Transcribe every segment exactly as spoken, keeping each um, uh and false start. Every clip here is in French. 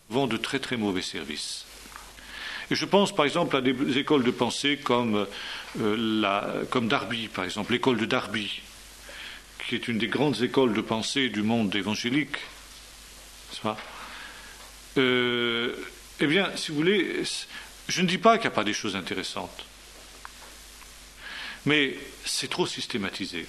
souvent de très très mauvais services. Et je pense par exemple à des écoles de pensée comme, euh, la, comme Darby, par exemple, l'école de Darby, qui est une des grandes écoles de pensée du monde évangélique. N'est-ce pas ? euh, Eh bien, si vous voulez, je ne dis pas qu'il n'y a pas des choses intéressantes, mais c'est trop systématisé.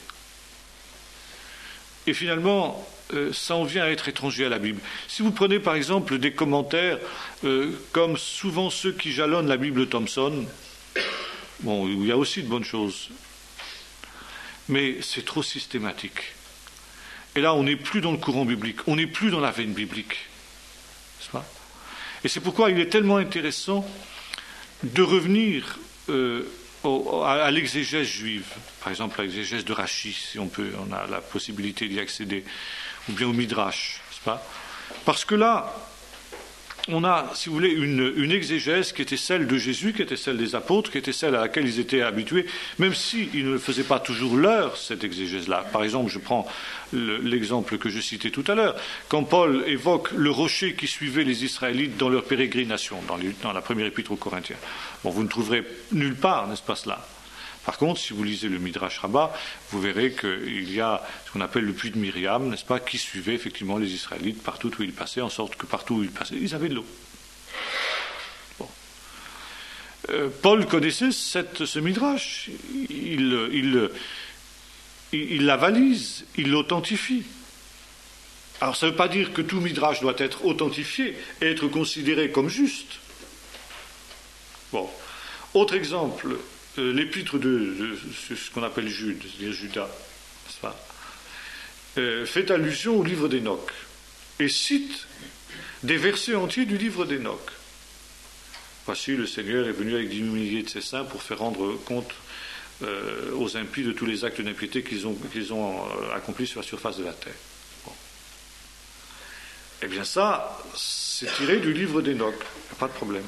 Et finalement, euh, ça en vient à être étranger à la Bible. Si vous prenez par exemple des commentaires, euh, comme souvent ceux qui jalonnent la Bible Thompson, bon, il y a aussi de bonnes choses, mais c'est trop systématique. Et là, on n'est plus dans le courant biblique, on n'est plus dans la veine biblique. N'est-ce pas ? Et c'est pourquoi il est tellement intéressant de revenir euh, au, à, à l'exégèse juive, par exemple à l'exégèse de Rachi, si on peut, on a la possibilité d'y accéder, ou bien au Midrash, n'est-ce pas ? Parce que là, on a, si vous voulez, une, une exégèse qui était celle de Jésus, qui était celle des apôtres, qui était celle à laquelle ils étaient habitués, même s'ils ne faisaient pas toujours leur, cette exégèse-là. Par exemple, je prends le, l'exemple que je citais tout à l'heure, quand Paul évoque le rocher qui suivait les Israélites dans leur pérégrination, dans, les, dans la première épître aux Corinthiens. Bon, vous ne trouverez nulle part, n'est-ce pas cela ? Par contre, si vous lisez le Midrash Rabbah, vous verrez qu'il y a ce qu'on appelle le puits de Myriam, n'est-ce pas, qui suivait effectivement les Israélites partout où ils passaient, en sorte que partout où ils passaient, ils avaient de l'eau. Bon. Euh, Paul connaissait cette, ce Midrash, il, il, il, il l'avalise, il l'authentifie. Alors ça ne veut pas dire que tout Midrash doit être authentifié et être considéré comme juste. Bon. Autre exemple, l'épître de, de, de ce qu'on appelle Jude, c'est-à-dire Judas, n'est-ce pas, euh, fait allusion au livre d'Enoch et cite des versets entiers du livre d'Enoch. Voici, le Seigneur est venu avec dix milliers de ses saints pour faire rendre compte euh, aux impies de tous les actes d'impiété qu'ils ont, qu'ils ont euh, accomplis sur la surface de la terre. Bon. Eh bien ça, c'est tiré du livre d'Enoch, il n'y a pas de problème.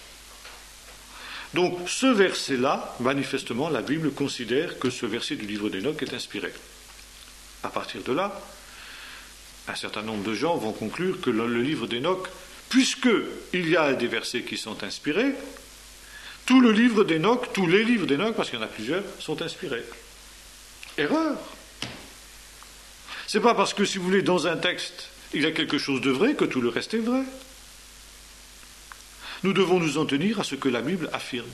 Donc, ce verset-là, manifestement, la Bible considère que ce verset du livre d'Enoch est inspiré. À partir de là, un certain nombre de gens vont conclure que le, le livre d'Enoch, puisqu'il y a des versets qui sont inspirés, tout le livre d'Enoch, tous les livres d'Enoch, parce qu'il y en a plusieurs, sont inspirés. Erreur. C'est pas parce que, si vous voulez, dans un texte, il y a quelque chose de vrai que tout le reste est vrai. Nous devons nous en tenir à ce que la Bible affirme,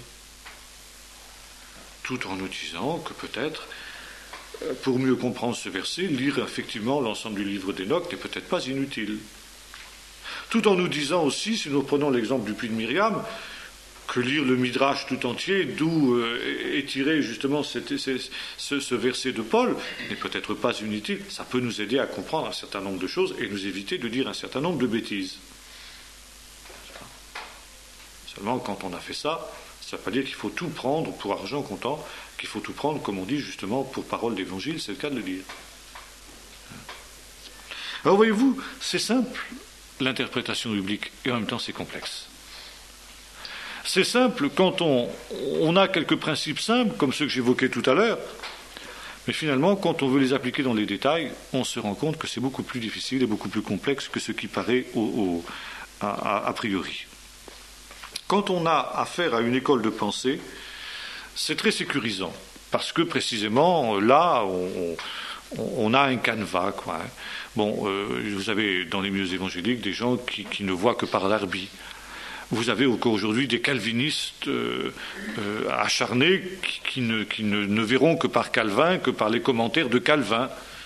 tout en nous disant que peut-être, pour mieux comprendre ce verset, lire effectivement l'ensemble du livre d'Enoch n'est peut-être pas inutile. Tout en nous disant aussi, si nous prenons l'exemple du puits de Myriam, que lire le Midrash tout entier, d'où euh, est tiré justement cette, ce, ce, ce verset de Paul, n'est peut-être pas inutile. Ça peut nous aider à comprendre un certain nombre de choses et nous éviter de dire un certain nombre de bêtises. Seulement, quand on a fait ça, ça ne veut pas dire qu'il faut tout prendre pour argent comptant, qu'il faut tout prendre, comme on dit justement, pour parole d'évangile, c'est le cas de le dire. Alors voyez-vous, c'est simple, l'interprétation biblique, et en même temps c'est complexe. C'est simple quand on, on a quelques principes simples, comme ceux que j'évoquais tout à l'heure, mais finalement, quand on veut les appliquer dans les détails, on se rend compte que c'est beaucoup plus difficile et beaucoup plus complexe que ce qui paraît au, au, a, a, a priori. Quand on a affaire à une école de pensée, c'est très sécurisant, parce que précisément, là, on, on a un canevas, quoi. Bon, euh, vous avez dans les milieux évangéliques des gens qui, qui ne voient que par Darby. Vous avez encore aujourd'hui des calvinistes euh, euh, acharnés qui, qui, ne, qui ne, ne verront que par Calvin, que par les commentaires de Calvin.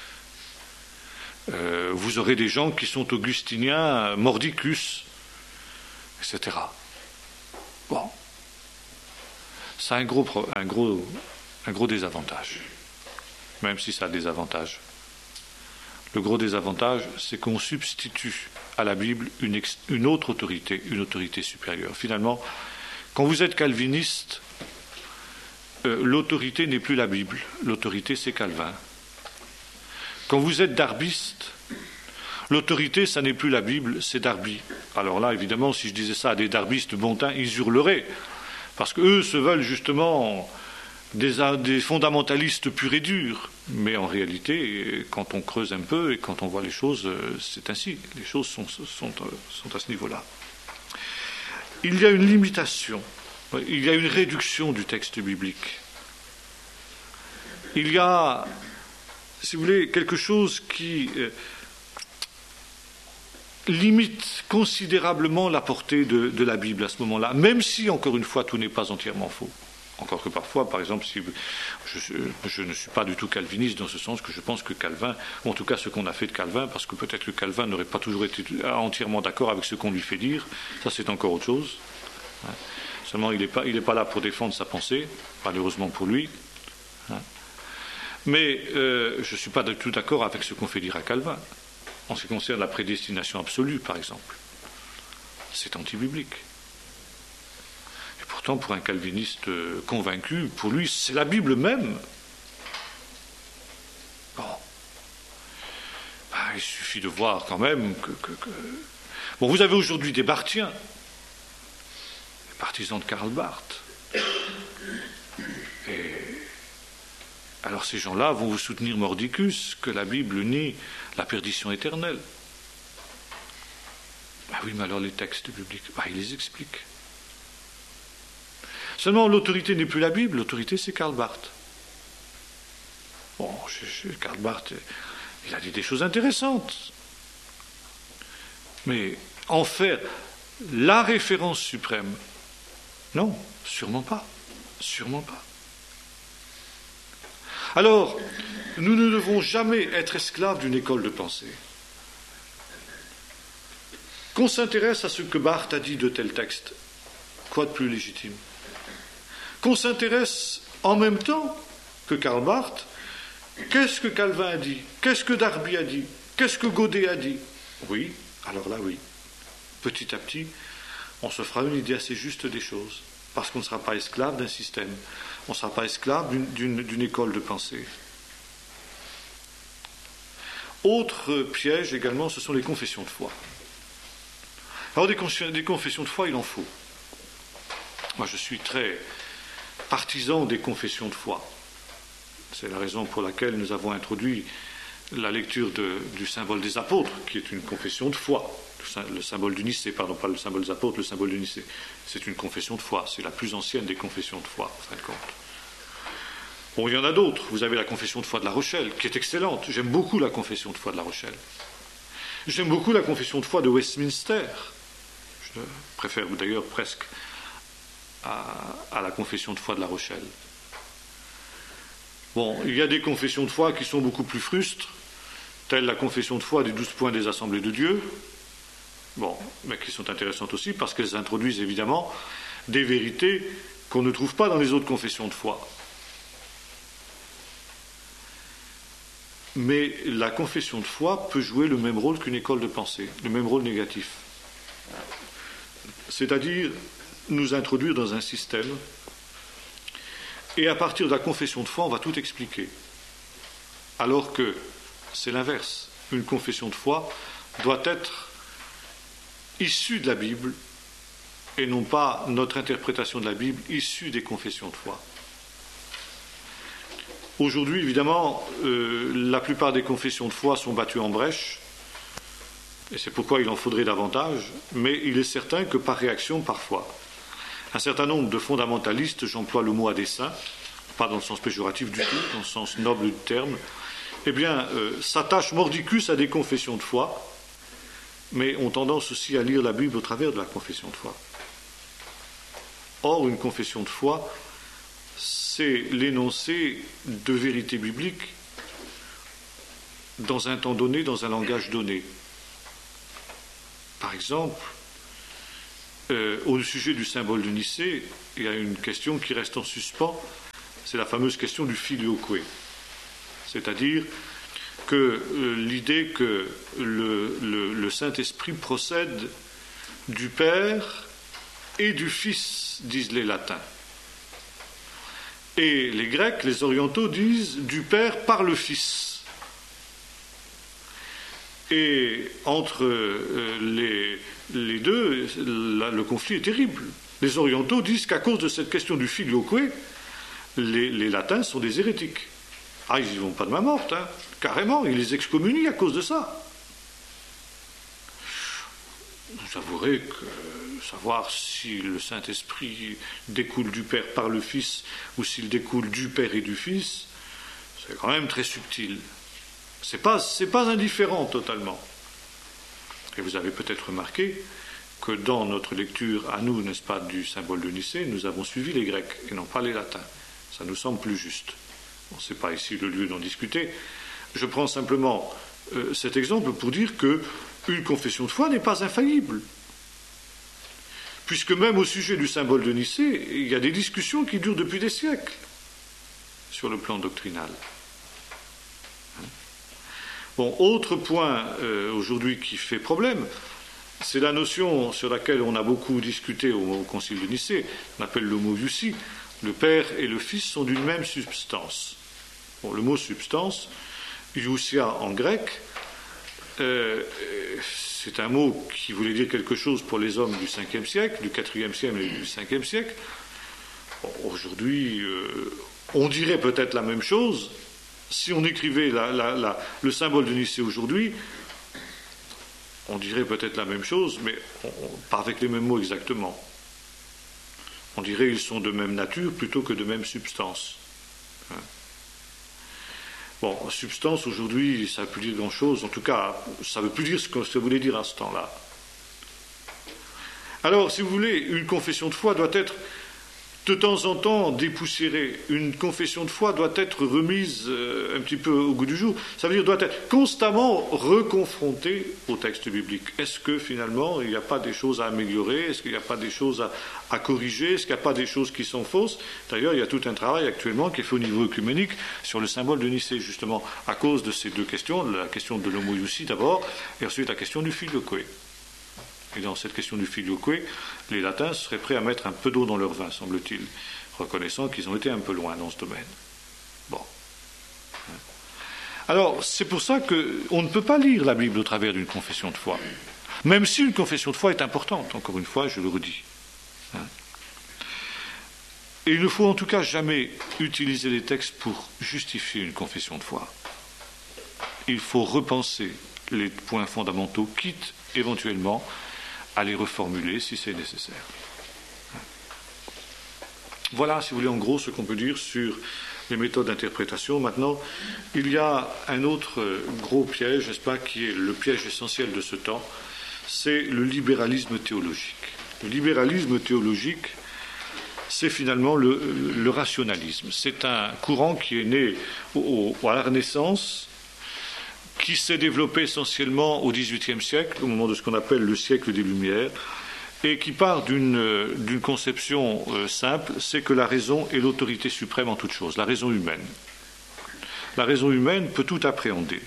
Euh, vous aurez des gens qui sont augustiniens, mordicus, et cetera. Bon, ça a un gros, un gros, un gros désavantage, même si ça a des avantages. Le gros désavantage, c'est qu'on substitue à la Bible une, ex, une autre autorité, une autorité supérieure. Finalement, quand vous êtes calviniste, euh, l'autorité n'est plus la Bible, l'autorité c'est Calvin. Quand vous êtes darbiste, l'autorité, ça n'est plus la Bible, c'est Darby. Alors là, évidemment, si je disais ça à des darbistes bontins, ils hurleraient. Parce qu'eux se veulent justement des, des fondamentalistes purs et durs. Mais en réalité, quand on creuse un peu et quand on voit les choses, c'est ainsi. Les choses sont, sont, sont à ce niveau-là. Il y a une limitation, il y a une réduction du texte biblique. Il y a, si vous voulez, quelque chose qui euh, limite considérablement la portée de, de la Bible à ce moment-là, même si, encore une fois, tout n'est pas entièrement faux. Encore que parfois, par exemple, si je, je ne suis pas du tout calviniste dans ce sens que je pense que Calvin, ou en tout cas ce qu'on a fait de Calvin, parce que peut-être que Calvin n'aurait pas toujours été entièrement d'accord avec ce qu'on lui fait dire, ça c'est encore autre chose. Hein. Seulement, il n'est pas, il n'est pas là pour défendre sa pensée, malheureusement pour lui. Hein. Mais euh, je ne suis pas du tout d'accord avec ce qu'on fait dire à Calvin, en ce qui concerne la prédestination absolue, par exemple. C'est anti-biblique. Pourtant, pour un calviniste convaincu, pour lui, c'est la Bible même. Bon. Ben, il suffit de voir quand même que, que, que... Bon, vous avez aujourd'hui des Barthiens, des partisans de Karl Barth. Et alors ces gens-là vont vous soutenir mordicus que la Bible nie la perdition éternelle. Ben oui, mais alors les textes bibliques, ben, ils les expliquent. Seulement, l'autorité n'est plus la Bible, l'autorité c'est Karl Barth. Bon, je, je, Karl Barth, il a dit des choses intéressantes. Mais en faire la référence suprême, non, sûrement pas. Sûrement pas. Alors, nous ne devons jamais être esclaves d'une école de pensée. Qu'on s'intéresse à ce que Barth a dit de tel texte, quoi de plus légitime ? Qu'on s'intéresse en même temps que Karl Barth, qu'est-ce que Calvin a dit, qu'est-ce que Darby a dit, qu'est-ce que Godet a dit. Oui, alors là oui. Petit à petit, on se fera une idée assez juste des choses, parce qu'on ne sera pas esclave d'un système, on ne sera pas esclave d'une, d'une, d'une école de pensée. Autre piège également, ce sont les confessions de foi. Alors des, des confessions de foi, il en faut. Moi je suis très partisan des confessions de foi. C'est la raison pour laquelle nous avons introduit la lecture de, du symbole des apôtres, qui est une confession de foi. Le symbole du Nicée, pardon, pas le symbole des apôtres, le symbole du Nicée. C'est une confession de foi. C'est la plus ancienne des confessions de foi, en fin de compte. Bon, il y en a d'autres. Vous avez la confession de foi de La Rochelle, qui est excellente. J'aime beaucoup la confession de foi de La Rochelle. J'aime beaucoup la confession de foi de Westminster. Je préfère d'ailleurs presque À, à la confession de foi de La Rochelle. Bon, il y a des confessions de foi qui sont beaucoup plus frustres, telle la confession de foi des douze points des Assemblées de Dieu, bon, mais qui sont intéressantes aussi parce qu'elles introduisent évidemment des vérités qu'on ne trouve pas dans les autres confessions de foi. Mais la confession de foi peut jouer le même rôle qu'une école de pensée, le même rôle négatif. C'est-à-dire nous introduire dans un système, et à partir de la confession de foi, on va tout expliquer. Alors que c'est l'inverse. Une confession de foi doit être issue de la Bible, et non pas notre interprétation de la Bible issue des confessions de foi. Aujourd'hui, évidemment, euh, la plupart des confessions de foi sont battues en brèche, et c'est pourquoi il en faudrait davantage, mais il est certain que par réaction, parfois, un certain nombre de fondamentalistes, j'emploie le mot à dessein, pas dans le sens péjoratif du tout, dans le sens noble du terme, eh bien, euh, s'attachent mordicus à des confessions de foi, mais ont tendance aussi à lire la Bible au travers de la confession de foi. Or, une confession de foi, c'est l'énoncé de vérités bibliques dans un temps donné, dans un langage donné. Par exemple, euh, au sujet du symbole de Nicée, il y a une question qui reste en suspens, c'est la fameuse question du filioque. C'est-à-dire que euh, l'idée que le, le, le Saint-Esprit procède du Père et du Fils, disent les latins. Et les Grecs, les orientaux, disent du Père par le Fils. Et entre euh, les, les deux, la, le conflit est terrible. Les orientaux disent qu'à cause de cette question du filioque, les, les latins sont des hérétiques. Ah, ils n'y vont pas de main morte, hein. Carrément, ils les excommunient à cause de ça. Vous avouerez que savoir si le Saint-Esprit découle du Père par le Fils ou s'il découle du Père et du Fils, c'est quand même très subtil. C'est pas, c'est pas indifférent totalement. Et vous avez peut-être remarqué que dans notre lecture, à nous, n'est-ce pas, du symbole de Nicée, nous avons suivi les Grecs et non pas les Latins. Ça nous semble plus juste. Bon, ce n'est pas ici le lieu d'en discuter. Je prends simplement euh, cet exemple pour dire qu'une confession de foi n'est pas infaillible. Puisque même au sujet du symbole de Nicée, il y a des discussions qui durent depuis des siècles sur le plan doctrinal. Bon, autre point euh, aujourd'hui qui fait problème, c'est la notion sur laquelle on a beaucoup discuté au, au Concile de Nicée, on appelle l'homoiousie. Le Père et le Fils sont d'une même substance. Bon, le mot substance, iousia en grec, euh, c'est un mot qui voulait dire quelque chose pour les hommes du cinquième siècle, du quatrième siècle et du cinquième siècle. Bon, aujourd'hui, euh, on dirait peut-être la même chose. Si on écrivait la, la, la, le symbole de Nicée aujourd'hui, on dirait peut-être la même chose, mais on, on, pas avec les mêmes mots exactement. On dirait qu'ils sont de même nature plutôt que de même substance. Hein. Bon, substance aujourd'hui, ça ne veut plus dire grand-chose. En tout cas, ça ne veut plus dire ce que ça voulait dire à ce temps-là. Alors, si vous voulez, une confession de foi doit être de temps en temps dépoussiérée. Une confession de foi doit être remise euh, un petit peu au goût du jour. Ça veut dire doit être constamment reconfrontée au texte biblique. Est-ce que finalement il n'y a pas des choses à améliorer? Est-ce qu'il n'y a pas des choses à, à corriger? Est-ce qu'il n'y a pas des choses qui sont fausses? D'ailleurs, il y a tout un travail actuellement qui est fait au niveau œcuménique sur le symbole de Nicée, justement, à cause de ces deux questions, la question de l'homoiousie d'abord, et ensuite la question du filioque. Et dans cette question du filioque, les latins seraient prêts à mettre un peu d'eau dans leur vin, semble-t-il, reconnaissant qu'ils ont été un peu loin dans ce domaine. Bon. Alors, c'est pour ça qu'on ne peut pas lire la Bible au travers d'une confession de foi, même si une confession de foi est importante, encore une fois, je le redis. Et il ne faut en tout cas jamais utiliser les textes pour justifier une confession de foi. Il faut repenser les points fondamentaux, quitte éventuellement à les reformuler si c'est nécessaire. Voilà, si vous voulez, en gros, ce qu'on peut dire sur les méthodes d'interprétation. Maintenant, il y a un autre gros piège, n'est-ce pas, qui est le piège essentiel de ce temps, c'est le libéralisme théologique. Le libéralisme théologique, c'est finalement le, le rationalisme. C'est un courant qui est né au, au, à la Renaissance, qui s'est développé essentiellement au dix-huitième siècle, au moment de ce qu'on appelle le siècle des Lumières, et qui part d'une, d'une conception euh, simple, c'est que la raison est l'autorité suprême en toute chose, la raison humaine. La raison humaine peut tout appréhender.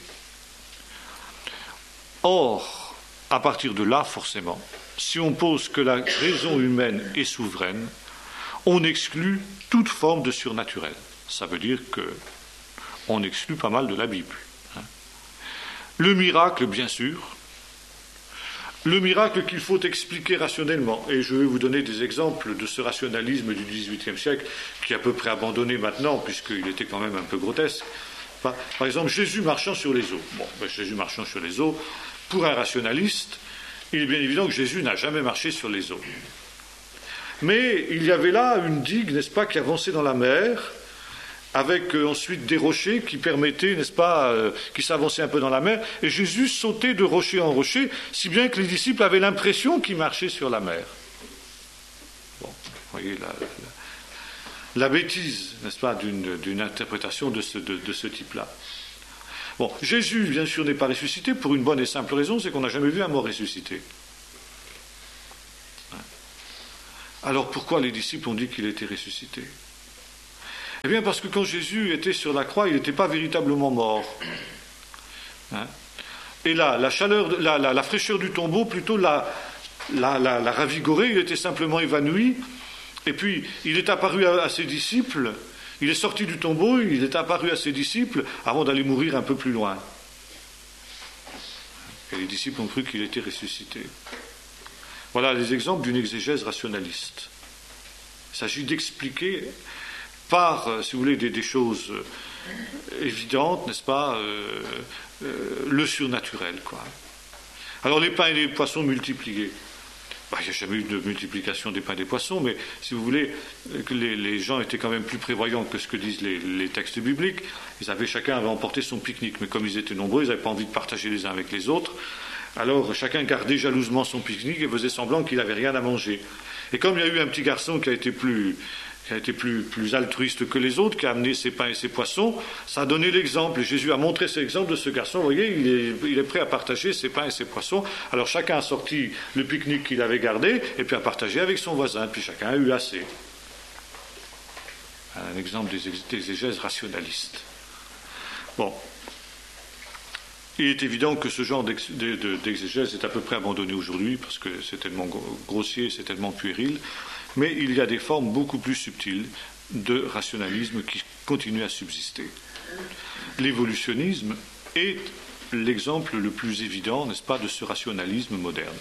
Or, à partir de là, forcément, si on pose que la raison humaine est souveraine, on exclut toute forme de surnaturel. Ça veut dire qu'on exclut pas mal de la Bible. Le miracle, bien sûr, le miracle qu'il faut expliquer rationnellement. Et je vais vous donner des exemples de ce rationalisme du dix-huitième siècle, qui est à peu près abandonné maintenant, puisqu'il était quand même un peu grotesque. Par, par exemple, Jésus marchant sur les eaux. Bon, ben, Jésus marchant sur les eaux, pour un rationaliste, il est bien évident que Jésus n'a jamais marché sur les eaux. Mais il y avait là une digue, n'est-ce pas, qui avançait dans la mer, avec euh, ensuite des rochers qui permettaient, n'est-ce pas, euh, qui s'avançaient un peu dans la mer, et Jésus sautait de rocher en rocher, si bien que les disciples avaient l'impression qu'il marchait sur la mer. Bon, vous voyez la, la, la bêtise, n'est-ce pas, d'une, d'une interprétation de ce, de, de ce type-là. Bon, Jésus, bien sûr, n'est pas ressuscité pour une bonne et simple raison, c'est qu'on n'a jamais vu un mort ressuscité. Alors pourquoi les disciples ont dit qu'il était ressuscité ? Eh bien parce que quand Jésus était sur la croix, il n'était pas véritablement mort. Hein ? Et là, la chaleur, la, la, la fraîcheur du tombeau, plutôt la, la, la, la ravigorait, il était simplement évanoui. Et puis, il est apparu à, à ses disciples, il est sorti du tombeau, il est apparu à ses disciples avant d'aller mourir un peu plus loin. Et les disciples ont cru qu'il était ressuscité. Voilà les exemples d'une exégèse rationaliste. Il s'agit d'expliquer par, euh, si vous voulez, des, des choses euh, évidentes, n'est-ce pas, euh, euh, le surnaturel, quoi. Alors les pains et les poissons multipliés. Bah, il n'y a jamais eu de multiplication des pains et des poissons, mais si vous voulez, que les, les gens étaient quand même plus prévoyants que ce que disent les, les textes bibliques. Ils avaient, chacun avait emporté son pique-nique, mais comme ils étaient nombreux, ils n'avaient pas envie de partager les uns avec les autres. Alors chacun gardait jalousement son pique-nique et faisait semblant qu'il n'avait rien à manger. Et comme il y a eu un petit garçon qui a été plus, qui a été plus, plus altruiste que les autres, qui a amené ses pains et ses poissons, ça a donné l'exemple. Et Jésus a montré cet exemple de ce garçon. Vous voyez, il est, il est prêt à partager ses pains et ses poissons. Alors chacun a sorti le pique-nique qu'il avait gardé et puis a partagé avec son voisin. Puis chacun a eu assez. Un exemple des exégèses rationalistes. Bon. Il est évident que ce genre d'exégèse est à peu près abandonné aujourd'hui parce que c'est tellement grossier, c'est tellement puéril. Mais il y a des formes beaucoup plus subtiles de rationalisme qui continuent à subsister. L'évolutionnisme est l'exemple le plus évident, n'est-ce pas, de ce rationalisme moderne.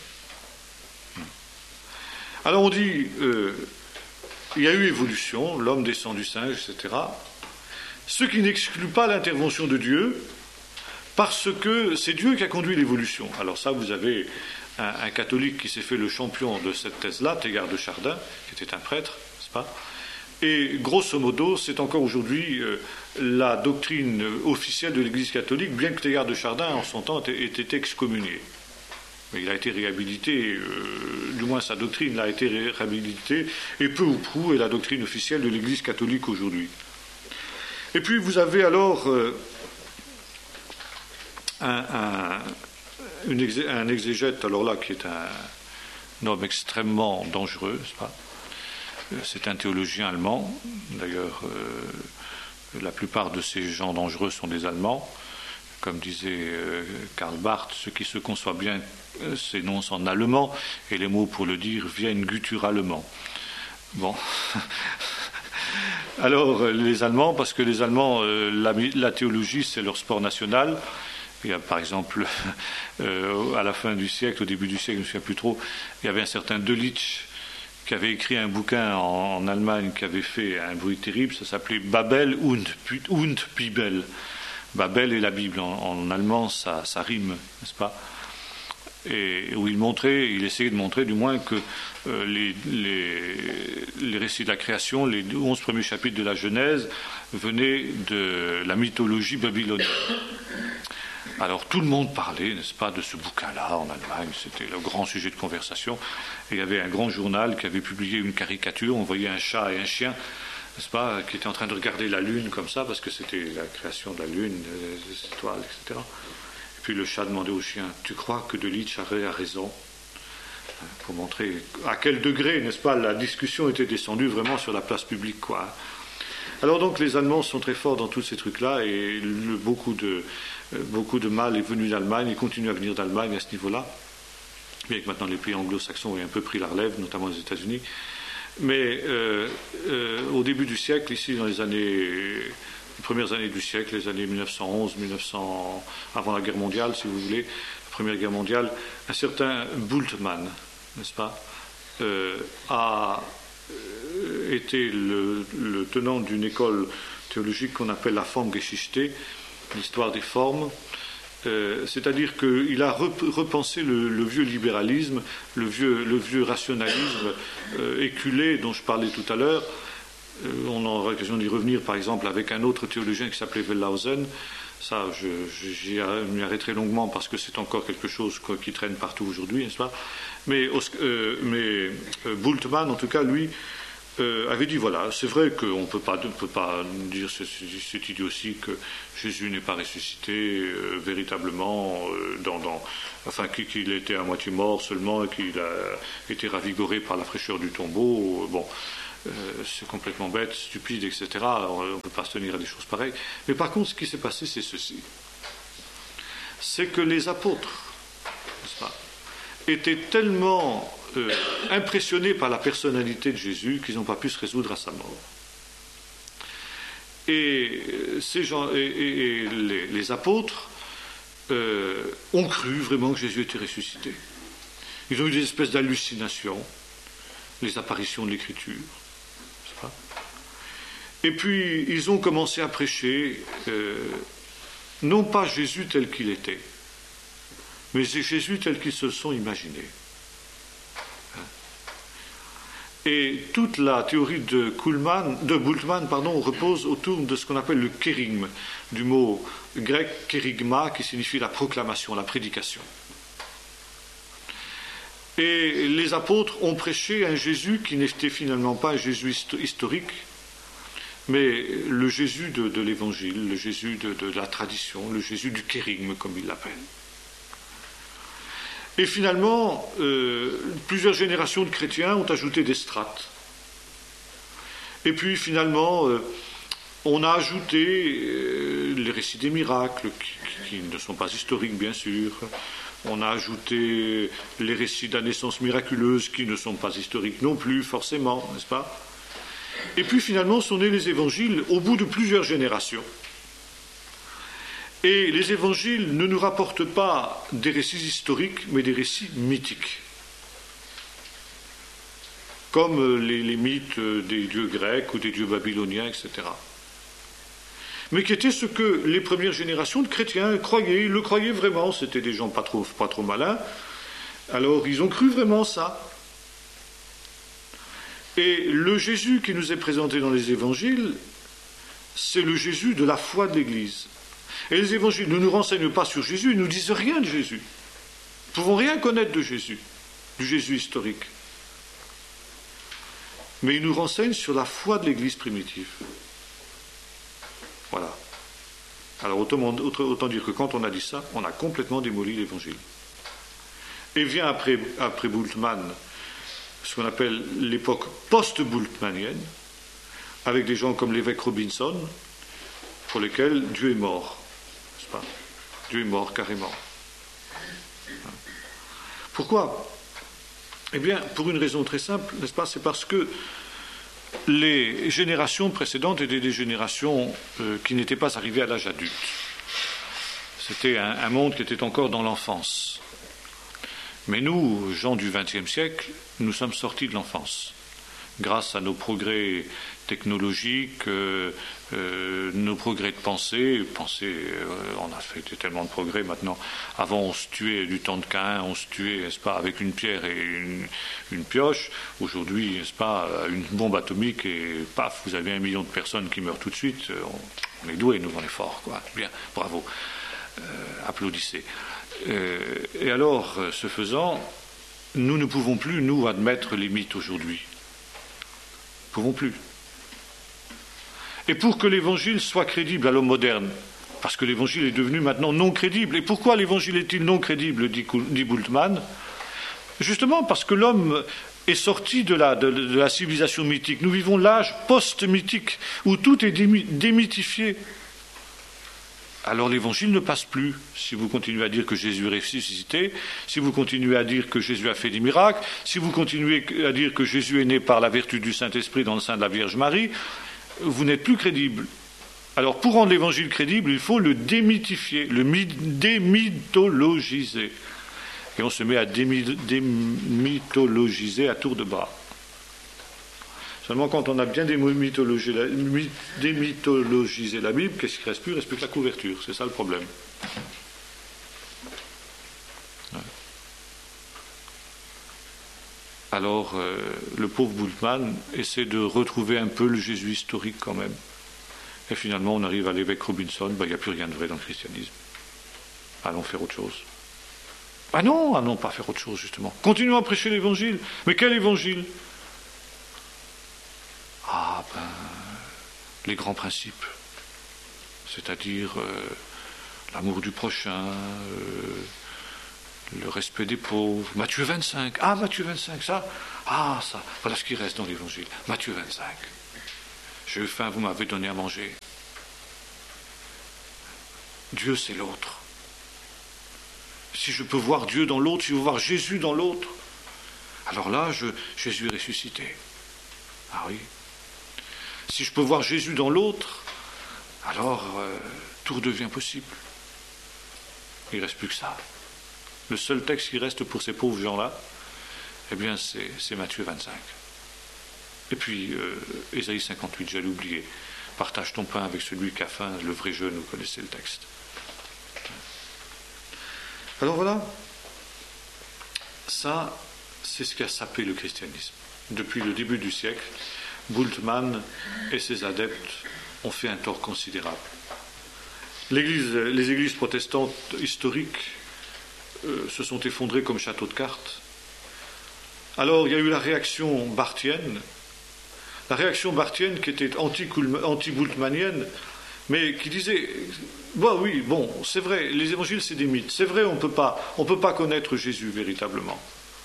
Alors on dit, euh, il y a eu évolution, l'homme descend du singe, et cetera. Ce qui n'exclut pas l'intervention de Dieu, parce que c'est Dieu qui a conduit l'évolution. Alors ça, vous avez un, un catholique qui s'est fait le champion de cette thèse-là, Teilhard de Chardin, qui était un prêtre, n'est-ce pas ? Et grosso modo, c'est encore aujourd'hui euh, la doctrine officielle de l'Église catholique, bien que Teilhard de Chardin, en son temps, ait été excommunié. Mais il a été réhabilité, euh, du moins sa doctrine a été réhabilitée, et peu ou prou est la doctrine officielle de l'Église catholique aujourd'hui. Et puis vous avez alors euh, un, un, une exé, un exégète, alors là, qui est un, un homme extrêmement dangereux, n'est-ce pas ? C'est un théologien allemand, d'ailleurs euh, la plupart de ces gens dangereux sont des Allemands. Comme disait euh, Karl Barth, ce qui se conçoit bien euh, s'énonce en allemand, et les mots pour le dire viennent gutturalement. Bon. Alors, euh, les Allemands, parce que les Allemands, euh, la, la théologie, c'est leur sport national. Il y a, par exemple, euh, à la fin du siècle, au début du siècle, je ne me souviens plus trop, il y avait un certain Delitzsch qui avait écrit un bouquin en, en Allemagne qui avait fait un bruit terrible, ça s'appelait Babel und, und Bibel. Babel et la Bible, en, en allemand, ça, ça rime, n'est-ce pas ? Et où il montrait, il essayait de montrer du moins que euh, les, les, les récits de la création, les onze premiers chapitres de la Genèse, venaient de la mythologie babylonienne. Alors tout le monde parlait, n'est-ce pas, de ce bouquin-là en Allemagne, c'était le grand sujet de conversation. Et il y avait un grand journal qui avait publié une caricature, on voyait un chat et un chien, n'est-ce pas, qui étaient en train de regarder la Lune comme ça, parce que c'était la création de la Lune, des étoiles, et cetera. Et puis le chat demandait au chien, tu crois que Delitzsch a raison ? Pour montrer à quel degré, n'est-ce pas, la discussion était descendue vraiment sur la place publique, quoi. Alors donc les Allemands sont très forts dans tous ces trucs-là, et le, beaucoup, de, beaucoup de mal est venu d'Allemagne, et continue à venir d'Allemagne à ce niveau-là, bien que maintenant les pays anglo-saxons aient un peu pris la relève, notamment les États-Unis. Mais euh, euh, au début du siècle, ici dans les années, les premières années du siècle, les années mille neuf cent onze, mille neuf cents, avant la guerre mondiale, si vous voulez, la première guerre mondiale, un certain Bultmann, n'est-ce pas, euh, a euh, été le, le tenant d'une école théologique qu'on appelle la Formgeschichte, l'histoire des formes. Euh, c'est-à-dire qu'il a repensé le, le vieux libéralisme, le vieux, le vieux rationalisme euh, éculé dont je parlais tout à l'heure. Euh, on aura l'occasion d'y revenir, par exemple, avec un autre théologien qui s'appelait Wellhausen. Ça, je, je, j'y m'y arrêterai longuement parce que c'est encore quelque chose quoi, qui traîne partout aujourd'hui, n'est-ce pas ? Mais, euh, mais euh, Bultmann, en tout cas, lui, Euh, avait dit voilà, c'est vrai qu'on ne peut pas, peut pas dire cette idiotie que Jésus n'est pas ressuscité euh, véritablement, euh, dans, dans, enfin qu'il était à moitié mort seulement et qu'il a été ravigoré par la fraîcheur du tombeau. Bon, euh, c'est complètement bête, stupide, et cetera. On ne peut pas se tenir à des choses pareilles. Mais par contre, ce qui s'est passé, c'est ceci. C'est que les apôtres, n'est-ce pas, étaient tellement Euh, impressionnés par la personnalité de Jésus qu'ils n'ont pas pu se résoudre à sa mort. Et, ces gens, et, et, et les, les apôtres euh, ont cru vraiment que Jésus était ressuscité. Ils ont eu des espèces d'hallucinations, les apparitions de l'Écriture, n'est-ce pas ? Et puis, ils ont commencé à prêcher, euh, non pas Jésus tel qu'il était, mais Jésus tel qu'ils se le sont imaginés. Et toute la théorie de, Kuhlmann, de Bultmann pardon, repose autour de ce qu'on appelle le kérigme, du mot grec kérigma, qui signifie la proclamation, la prédication. Et les apôtres ont prêché un Jésus qui n'était finalement pas un Jésus historique, mais le Jésus de, de l'Évangile, le Jésus de, de la tradition, le Jésus du kérigme, comme ils l'appellent. Et finalement, euh, plusieurs générations de chrétiens ont ajouté des strates. Et puis finalement, euh, on a ajouté euh, les récits des miracles, qui, qui ne sont pas historiques bien sûr. On a ajouté les récits de la naissance miraculeuse, qui ne sont pas historiques non plus, forcément, n'est-ce pas? Et puis finalement sont nés les évangiles au bout de plusieurs générations. Et les évangiles ne nous rapportent pas des récits historiques, mais des récits mythiques. Comme les, les mythes des dieux grecs ou des dieux babyloniens, et cetera. Mais qui étaient ce que les premières générations de chrétiens croyaient, ils le croyaient vraiment, c'était des gens pas trop, pas trop malins, alors ils ont cru vraiment ça. Et le Jésus qui nous est présenté dans les évangiles, c'est le Jésus de la foi de l'Église. Et les évangiles ne nous renseignent pas sur Jésus, ils ne nous disent rien de Jésus. Nous ne pouvons rien connaître de Jésus, du Jésus historique. Mais ils nous renseignent sur la foi de l'Église primitive. Voilà. Alors autant, autant dire que quand on a dit ça, on a complètement démoli l'Évangile. Et vient après, après Bultmann, ce qu'on appelle l'époque post-bultmannienne, avec des gens comme l'évêque Robinson, pour lesquels Dieu est mort. N'est-ce pas ? Dieu est mort carrément. Pourquoi ? Eh bien, pour une raison très simple, n'est-ce pas ? C'est parce que les générations précédentes étaient des générations euh, qui n'étaient pas arrivées à l'âge adulte. C'était un, un monde qui était encore dans l'enfance. Mais nous, gens du vingtième siècle, nous sommes sortis de l'enfance. Grâce à nos progrès technologiques, euh, euh, nos progrès de pensée, pensée euh, on a fait tellement de progrès maintenant. Avant, on se tuait du temps de Caïn, on se tuait, n'est-ce pas, avec une pierre et une, une pioche. Aujourd'hui, n'est-ce pas, une bombe atomique et paf, vous avez un million de personnes qui meurent tout de suite. On, on est doués, nous, on est forts, quoi. Bien, bravo. Euh, applaudissez. Euh, et alors, ce faisant, nous ne pouvons plus, nous, admettre les mythes aujourd'hui. Nous ne pouvons plus. Et pour que l'évangile soit crédible à l'homme moderne, parce que l'évangile est devenu maintenant non crédible. Et pourquoi l'évangile est-il non crédible, dit, dit Bultmann ? Justement parce que l'homme est sorti de la, de, de la civilisation mythique. Nous vivons l'âge post-mythique, où tout est démythifié. Alors l'évangile ne passe plus. Si vous continuez à dire que Jésus est ressuscité, si vous continuez à dire que Jésus a fait des miracles, si vous continuez à dire que Jésus est né par la vertu du Saint-Esprit dans le sein de la Vierge Marie, vous n'êtes plus crédible. Alors pour rendre l'évangile crédible, il faut le démythifier, le démythologiser. Et on se met à démythologiser à tour de bras. Seulement quand on a bien démythologisé la, démythologisé la Bible, qu'est-ce qui ne reste plus ? Il ne reste plus que la couverture, c'est ça le problème. Ouais. Alors, euh, le pauvre Bultmann essaie de retrouver un peu le Jésus historique quand même. Et finalement, on arrive à l'évêque Robinson, ben, il n'y a plus rien de vrai dans le christianisme. Allons faire autre chose. Ah non, ah non, pas faire autre chose, justement. Continuons à prêcher l'évangile. Mais quel évangile ? Ah ben, les grands principes. C'est-à-dire euh, l'amour du prochain, euh, le respect des pauvres. Matthieu vingt-cinq. Ah, Matthieu vingt-cinq, ça. Ah, ça. Voilà ce qui reste dans l'évangile. Matthieu vingt-cinq. J'ai eu faim, vous m'avez donné à manger. Dieu, c'est l'autre. Si je peux voir Dieu dans l'autre, si je peux voir Jésus dans l'autre, alors là, je, Jésus est ressuscité. Ah oui. Si je peux voir Jésus dans l'autre, alors euh, tout redevient possible. Il ne reste plus que ça. Le seul texte qui reste pour ces pauvres gens-là, eh bien, c'est, c'est Matthieu vingt-cinq. Et puis, euh, Ésaïe cinquante-huit, j'allais oublier. Partage ton pain avec celui qui a faim, le vrai jeûne, vous connaissez le texte. Alors voilà, ça, c'est ce qui a sapé le christianisme. Depuis le début du siècle, Bultmann et ses adeptes ont fait un tort considérable. L'Église, les églises protestantes historiques euh, se sont effondrées comme châteaux de cartes. Alors il y a eu la réaction barthienne, la réaction barthienne qui était anti-bultmannienne, mais qui disait, bah oui, bon, c'est vrai, les évangiles c'est des mythes, c'est vrai, on ne peut pas, on peut pas connaître Jésus véritablement.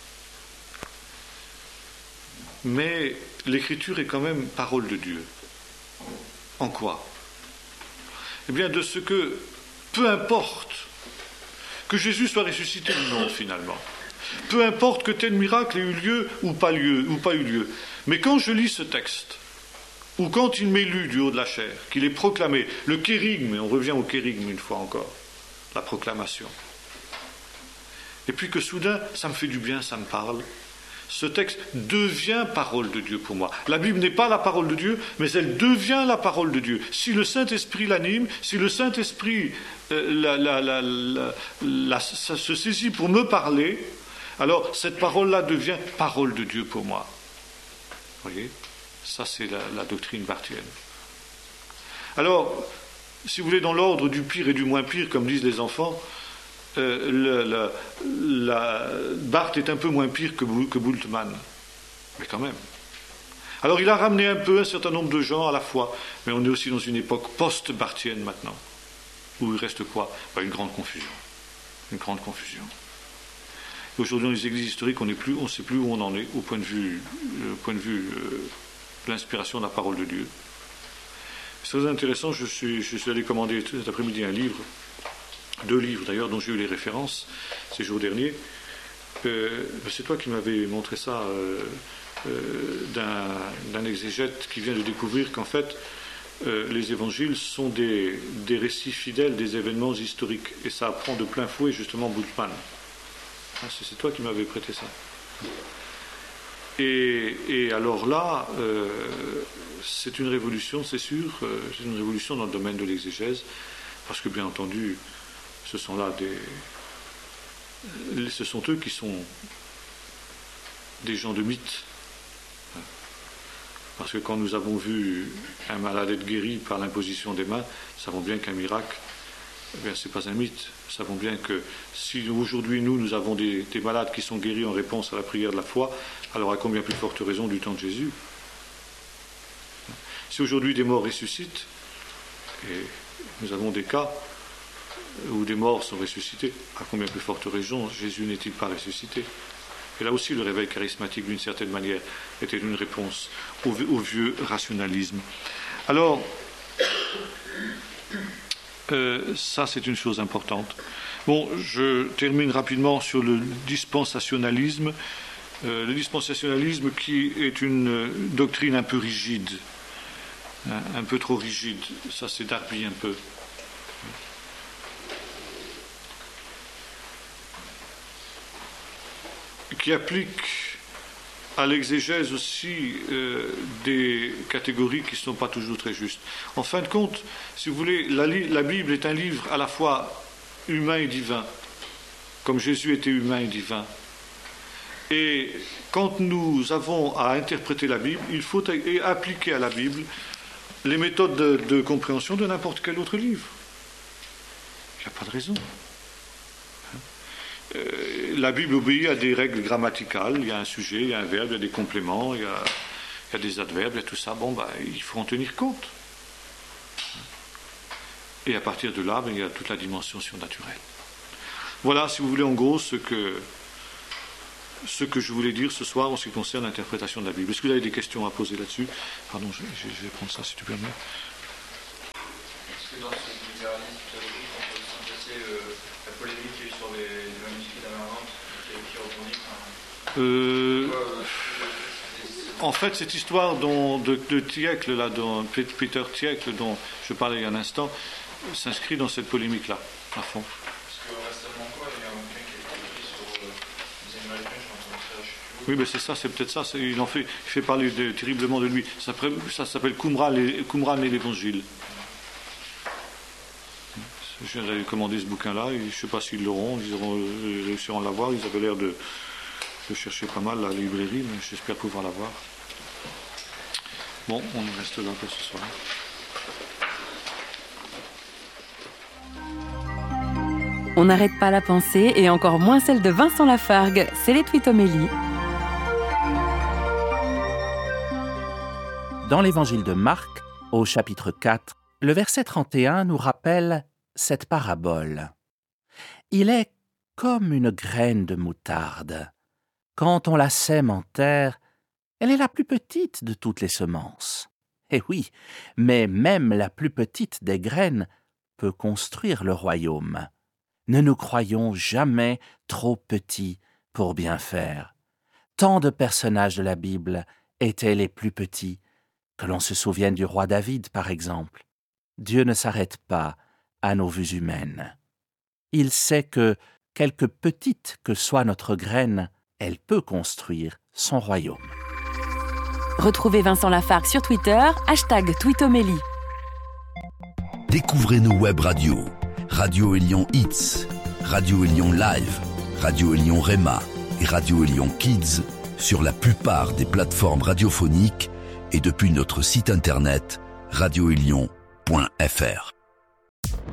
Mais l'écriture est quand même parole de Dieu. En quoi ? Eh bien, de ce que, peu importe que Jésus soit ressuscité ou non, finalement, peu importe que tel miracle ait eu lieu ou pas, lieu, ou pas eu lieu, mais quand je lis ce texte, ou quand il m'est lu du haut de la chair, qu'il est proclamé, le kérigme, et on revient au kérigme une fois encore, la proclamation, et puis que soudain, ça me fait du bien, ça me parle, ce texte devient parole de Dieu pour moi. La Bible n'est pas la parole de Dieu, mais elle devient la parole de Dieu. Si le Saint-Esprit l'anime, si le Saint-Esprit euh, la, la, la, la, la, ça se saisit pour me parler, alors cette parole-là devient parole de Dieu pour moi. Vous voyez ? Ça, c'est la, la doctrine barthienne. Alors, si vous voulez, dans l'ordre du pire et du moins pire, comme disent les enfants, Euh, le, le, la, Barth est un peu moins pire que, que Bultmann, mais quand même. Alors il a ramené un peu un certain nombre de gens à la fois, mais on est aussi dans une époque post-barthienne maintenant, où il reste quoi ? Ben, une grande confusion. Une grande confusion. Et aujourd'hui, dans les églises historiques, on ne sait plus où on en est, au point de vue, au point de, vue euh, de l'inspiration de la parole de Dieu. C'est très intéressant, je suis, je suis allé commander cet après-midi un livre, deux livres d'ailleurs dont j'ai eu les références ces jours derniers. Euh, c'est toi qui m'avais montré ça euh, euh, d'un, d'un exégète qui vient de découvrir qu'en fait euh, les évangiles sont des, des récits fidèles des événements historiques, et ça apprend de plein fouet justement Bultmann. Ah, c'est, c'est toi qui m'avais prêté ça. Et, et alors là euh, c'est une révolution, c'est sûr, euh, c'est une révolution dans le domaine de l'exégèse, parce que bien entendu ce sont là des... Ce sont eux qui sont des gens de mythe. Parce que quand nous avons vu un malade être guéri par l'imposition des mains, nous savons bien qu'un miracle, eh bien, ce n'est pas un mythe. Nous savons bien que si aujourd'hui, nous, nous avons des, des malades qui sont guéris en réponse à la prière de la foi, alors à combien plus forte raison du temps de Jésus ? Si aujourd'hui des morts ressuscitent, et nous avons des cas où des morts sont ressuscités, à combien plus forte raison Jésus n'est-il pas ressuscité ? Et là aussi, le réveil charismatique, d'une certaine manière, était une réponse au, au vieux rationalisme. Alors, euh, ça, c'est une chose importante. Bon, je termine rapidement sur le dispensationalisme. Euh, le dispensationalisme qui est une doctrine un peu rigide, hein, un peu trop rigide. Ça, c'est Darby un peu. Qui applique à l'exégèse aussi euh, des catégories qui ne sont pas toujours très justes. En fin de compte, si vous voulez, la, la Bible est un livre à la fois humain et divin, comme Jésus était humain et divin. Et quand nous avons à interpréter la Bible, il faut appliquer à la Bible les méthodes de, de compréhension de n'importe quel autre livre. Il n'y a pas de raison. Euh, la Bible obéit à des règles grammaticales, il y a un sujet, il y a un verbe, il y a des compléments, il y a, il y a des adverbes, il y a tout ça, bon, bah, il faut en tenir compte. Et à partir de là, ben, il y a toute la dimension surnaturelle. Voilà, si vous voulez, en gros, ce que, ce que je voulais dire ce soir en ce qui concerne l'interprétation de la Bible. Est-ce que vous avez des questions à poser là-dessus ? Pardon, je, je, je vais prendre ça si tu permets. Est-ce que dans ce libéralisme théologique, on peut s'intéresser euh, la polémique qu'il y a eu sur les, les manuscrits d'Amarante, qui, qui rebondit enfin, euh, quoi, En fait, cette histoire dont, de, de Tiecle, là, dont, Peter Tiecle, dont je parlais il y a un instant, s'inscrit dans cette polémique-là, à fond. Parce que récemment, quoi, il y a un bouquin qui a été écrit sur euh, les Américains, je suis en train de faire, je sais plus où, Oui, mais c'est ça, c'est peut-être ça. C'est, il en fait, il fait parler de, terriblement de lui. Ça, ça s'appelle Qumran et, Qumran et l'Évangile. Je viens d'aller commander ce bouquin-là. Et je ne sais pas s'ils l'auront. Ils auront euh, réussiront à l'avoir. Ils avaient l'air de, de chercher pas mal à la librairie, mais j'espère pouvoir l'avoir. Bon, on reste là pour ce soir. On n'arrête pas la pensée, et encore moins celle de Vincent Lafargue. C'est les Twitomélie. Dans l'évangile de Marc, au chapitre quatre, le verset trente et un nous rappelle cette parabole. Il est comme une graine de moutarde. Quand on la sème en terre, elle est la plus petite de toutes les semences. Eh oui, mais même la plus petite des graines peut construire le royaume. Ne nous croyons jamais trop petits pour bien faire. Tant de personnages de la Bible étaient les plus petits, que l'on se souvienne du roi David, par exemple. Dieu ne s'arrête pas à nos vues humaines. Il sait que, quelque petite que soit notre graine, elle peut construire son royaume. Retrouvez Vincent Lafargue sur Twitter, hashtag Twitomélie. Découvrez nos web radios. Radio Élion Hits, Radio Élion Live, Radio Élion Rema et Radio Élion Kids sur la plupart des plateformes radiophoniques et depuis notre site internet radio élion point f r.